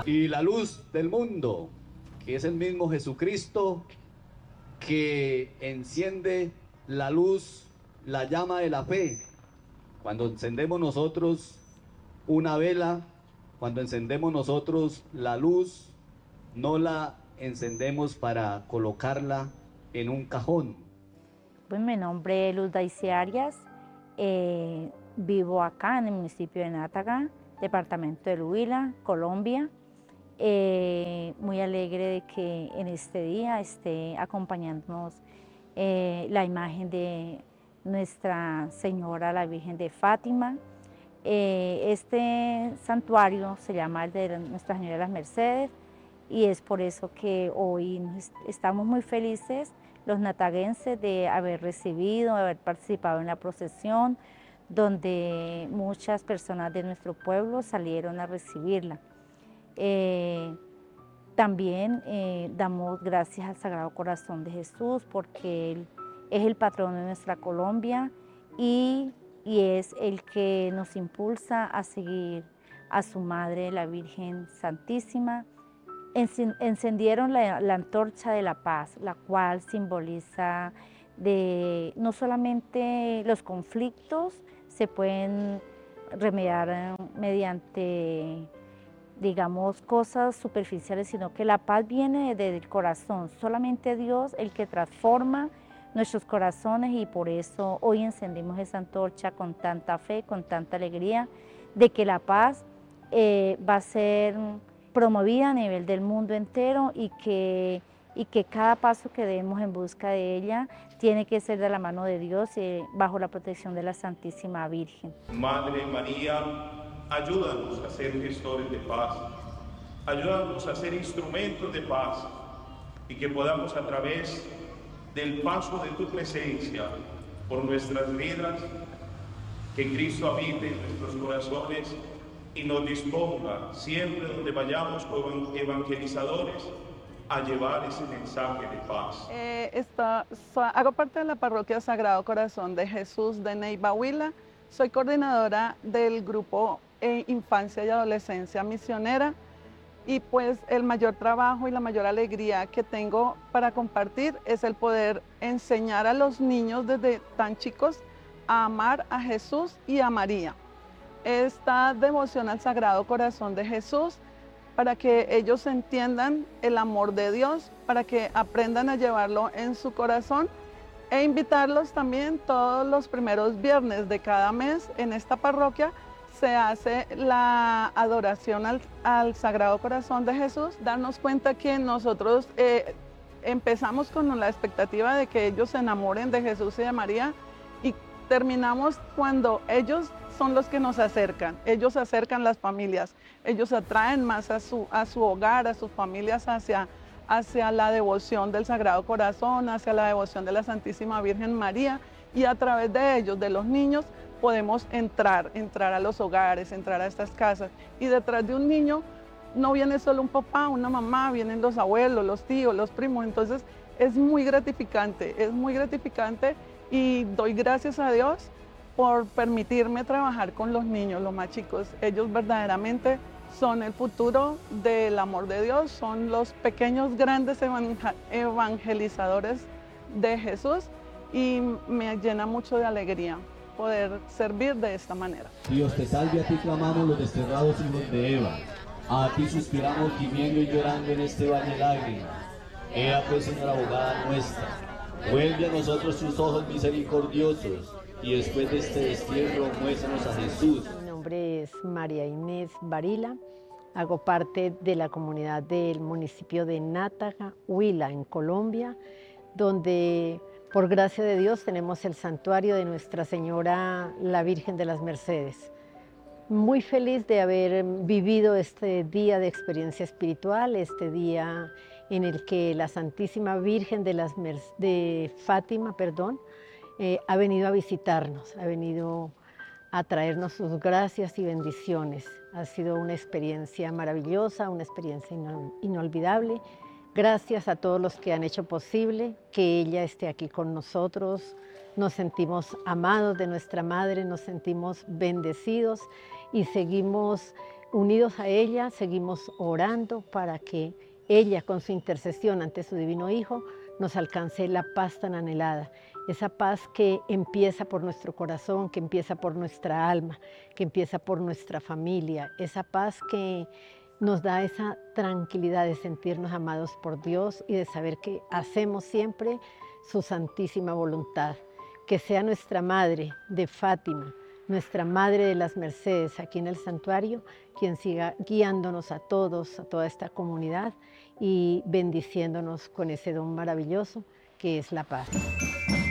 y la luz del mundo, que es el mismo Jesucristo que enciende la luz, la llama de la fe. Cuando encendemos nosotros una vela, cuando encendemos nosotros la luz, no la encendemos para colocarla en un cajón. Pues mi nombre es Luz Daisy Arias, vivo acá en el municipio de Nátaga, departamento del Huila, Colombia. Muy alegre de que en este día esté acompañándonos la imagen de Nuestra Señora, la Virgen de Fátima. Este santuario se llama el de Nuestra Señora de las Mercedes y es por eso que hoy estamos muy felices los nataguenses de haber recibido, de haber participado en la procesión, donde muchas personas de nuestro pueblo salieron a recibirla. También damos gracias al Sagrado Corazón de Jesús porque Él es el patrón de nuestra Colombia y es el que nos impulsa a seguir a su Madre, la Virgen Santísima. Encendieron la antorcha de la paz, la cual simboliza no solamente los conflictos se pueden remediar mediante, digamos, cosas superficiales, sino que la paz viene desde el corazón. Solamente Dios el que transforma nuestros corazones y por eso hoy encendimos esa antorcha con tanta fe, con tanta alegría, de que la paz va a ser promovida a nivel del mundo entero y que cada paso que demos en busca de ella tiene que ser de la mano de Dios y bajo la protección de la Santísima Virgen. Madre María, ayúdanos a ser gestores de paz, ayúdanos a ser instrumentos de paz y que podamos a través del paso de tu presencia por nuestras vidas, que Cristo habite en nuestros corazones y nos disponga siempre donde vayamos como evangelizadores a llevar ese mensaje de paz. Hago parte de la parroquia Sagrado Corazón de Jesús de Neiva, Huila. Soy coordinadora del grupo Infancia y Adolescencia Misionera y pues el mayor trabajo y la mayor alegría que tengo para compartir es el poder enseñar a los niños desde tan chicos a amar a Jesús y a María. Esta devoción al Sagrado Corazón de Jesús para que ellos entiendan el amor de Dios, para que aprendan a llevarlo en su corazón e invitarlos también todos los primeros viernes de cada mes en esta parroquia se hace la adoración al Sagrado Corazón de Jesús, darnos cuenta que nosotros empezamos con la expectativa de que ellos se enamoren de Jesús y de María y terminamos cuando ellos son los que nos acercan, ellos acercan las familias, ellos atraen más a su hogar, a sus familias hacia la devoción del Sagrado Corazón, hacia la devoción de la Santísima Virgen María y a través de ellos, de los niños, podemos entrar a los hogares, entrar a estas casas y detrás de un niño no viene solo un papá, una mamá, vienen los abuelos, los tíos, los primos, entonces es muy gratificante y doy gracias a Dios por permitirme trabajar con los niños, los más chicos. Ellos verdaderamente son el futuro del amor de Dios, son los pequeños grandes evangelizadores de Jesús y me llena mucho de alegría poder servir de esta manera. Dios te salve, a ti clamamos los desterrados hijos de Eva, a ti suspiramos gimiendo y llorando en este valle de lágrimas. Ea pues, Señora abogada nuestra, vuelve a nosotros tus ojos misericordiosos y después de este destierro muéstranos a Jesús. Mi nombre es María Inés Varila, hago parte de la comunidad del municipio de Nátaga, Huila, en Colombia, donde por gracia de Dios tenemos el santuario de Nuestra Señora, la Virgen de las Mercedes. Muy feliz de haber vivido este día de experiencia espiritual, este día en el que la Santísima Virgen de Fátima, ha venido a visitarnos, ha venido a traernos sus gracias y bendiciones. Ha sido una experiencia maravillosa, una experiencia inolvidable. Gracias a todos los que han hecho posible que ella esté aquí con nosotros. Nos sentimos amados de nuestra Madre, nos sentimos bendecidos y seguimos unidos a ella, seguimos orando para que ella, con su intercesión ante su divino Hijo, nos alcance la paz tan anhelada. Esa paz que empieza por nuestro corazón, que empieza por nuestra alma, que empieza por nuestra familia. Esa paz que nos da esa tranquilidad de sentirnos amados por Dios y de saber que hacemos siempre su santísima voluntad. Que sea nuestra Madre de Fátima, nuestra Madre de las Mercedes aquí en el santuario, quien siga guiándonos a todos, a toda esta comunidad y bendiciéndonos con ese don maravilloso que es la paz.